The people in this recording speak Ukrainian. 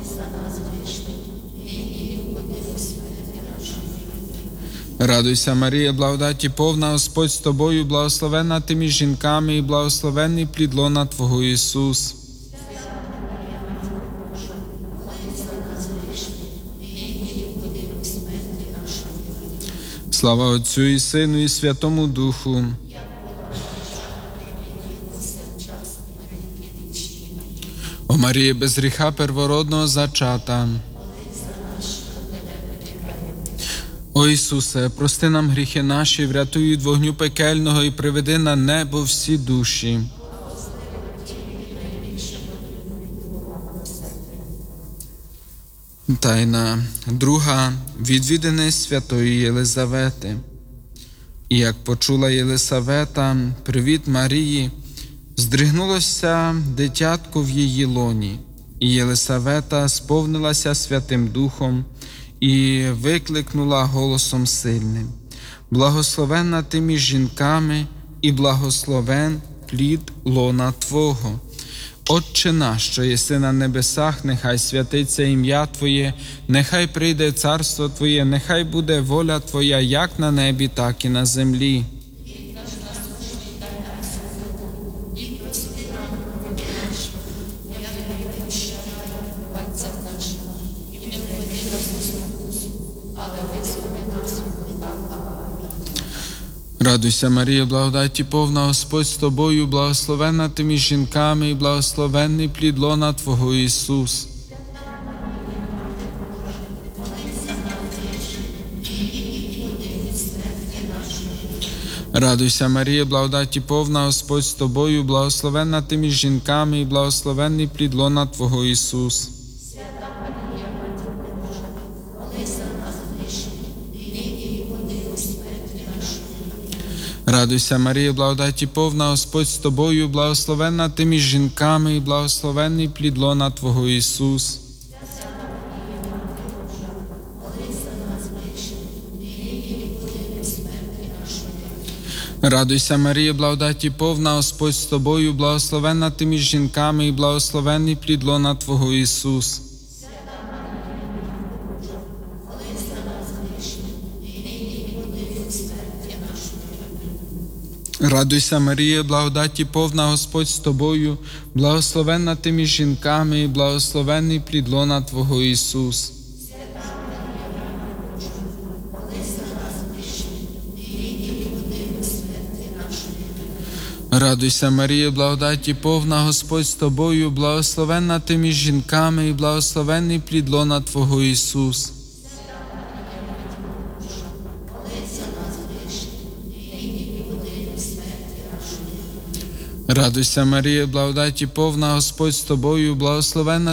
Радуйся, Марія, благодаті повна, Господь з тобою, благословенна ти між жінками, і благословенний плід лона Твого, Ісус. Слава Отцю і Сину, і Святому Духу. О Марія, без гріха первородного зачата. О Ісусе, прости нам гріхи наші, врятуй від вогню пекельного і приведи на небо всі душі. Тайна друга. Відвідини святої Єлизавети. І як почула Єлисавета привіт Марії, здригнулося дитятко в її лоні, і Єлисавета сповнилася Святим Духом і викликнула голосом сильним: «Благословенна ти між жінками, і благословен плід лона Твого. Отче наш, що єси на небесах, нехай святиться ім'я Твоє, нехай прийде царство Твоє, нехай буде воля Твоя, як на небі, так і на землі». Радуйся, Марія, благодаті повна, Господь з тобою, благословенна ти між жінками, і благословенний плід лона Твого, Ісус. Радуйся, Марія, благодаті повна, Господь з тобою, благословенна ти між жінками, і благословенний плід лона Твого, Ісус. Радуйся, Марія, благодаті повна, Господь з тобою, благословенна ти між жінками, і благословенний плід лона Твого, Ісус. Радуйся, Марія, благодаті повна, Господь з тобою, благословенна ти між жінками, і благословенний плід лона Твого, Ісус. Радуйся, Марія, благодаті повна, Господь з тобою, благословенна ти між жінками, і благословенний плід лона Твого, Ісус. Радуйся, Марія, благодаті повна, Господь з тобою, благословенна ти між жінками, і благословенний плід лона Твого, Ісус. Радуйся, Марія, благодаті повна, Господь з тобою, благословенна